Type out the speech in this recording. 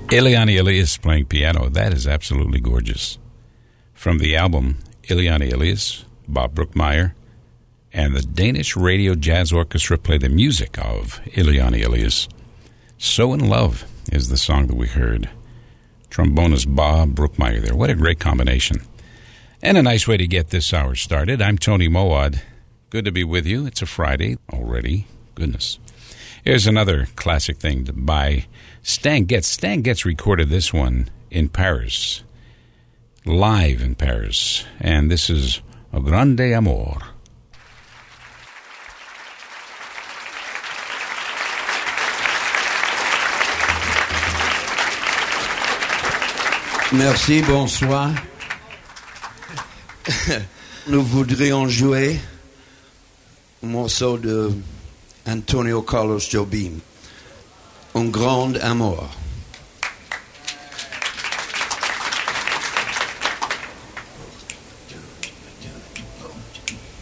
Eliane Elias playing piano. That is absolutely gorgeous. From the album Eliane Elias, Bob Brookmeyer, and the Danish Radio Jazz Orchestra play the music of Eliane Elias. So in Love is the song that we heard. Trombonist Bob Brookmeyer there. What a great combination. And a nice way to get this hour started. I'm Tony Mowad. Good to be with you. It's a Friday already. Goodness. Here's another classic thing by Stan Getz. Stan Getz recorded this one in Paris, live in Paris. And this is O Grande Amor. Merci, bonsoir. Nous voudrions jouer un morceau de Antonio Carlos Jobim, Un Grand Amour.